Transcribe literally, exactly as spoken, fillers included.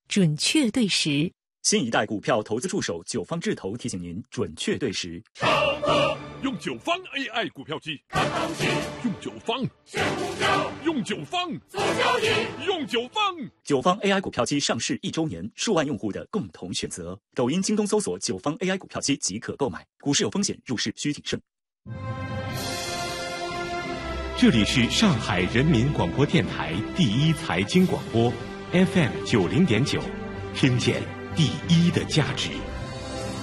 准确对时。 新一代股票投资助手九方智投提醒您准确对时。 用九方 A I 股票机看行情，用九方选股票，用九方做交易，用九方。 九方 A I 股票机上市一周年，数万用户的共同选择。抖音、京东搜索九方 A I 股票机即可购买。股市有风险，入市需谨慎。 这里是上海人民广播电台第一财经广播 F M 九零点九，听见第一的价值。